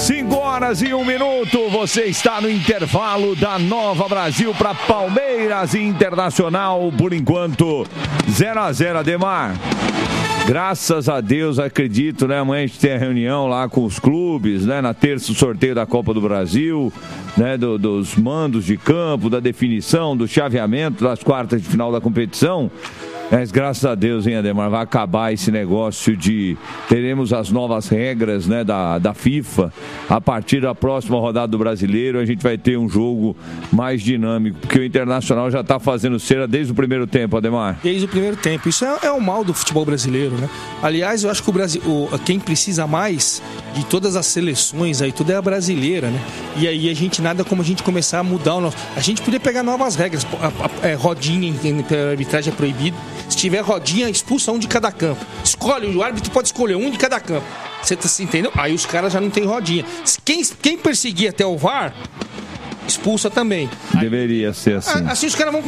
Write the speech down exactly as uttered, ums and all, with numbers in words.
cinco horas e um minuto, você está no intervalo da Nova Brasil para Palmeiras e Internacional, por enquanto, zero a zero, Ademar. Graças a Deus, acredito, né? Amanhã a gente tem a reunião lá com os clubes, né? Na terça, o sorteio da Copa do Brasil, né? Do, dos mandos de campo, da definição, do chaveamento das quartas de final da competição. Mas graças a Deus, hein, Ademar, vai acabar esse negócio de... Teremos as novas regras, né, da, da FIFA. A partir da próxima rodada do Brasileiro, a gente vai ter um jogo mais dinâmico, porque o Internacional já está fazendo cera desde o primeiro tempo, Ademar. Desde o primeiro tempo. Isso é, é o mal do futebol brasileiro, né? Aliás, eu acho que o Brasil, o, quem precisa mais de todas as seleções aí, tudo é a brasileira, né? E aí a gente, nada como a gente começar a mudar o nosso... A gente podia pegar novas regras. A, a, a rodinha pela arbitragem é proibido. Se tiver rodinha, expulsa um de cada campo. Escolhe, o árbitro pode escolher um de cada campo. Você tá, entendeu? Aí os caras já não tem rodinha. Quem, quem perseguir até o V A R, expulsa também. Deveria ser assim. Assim os caras vão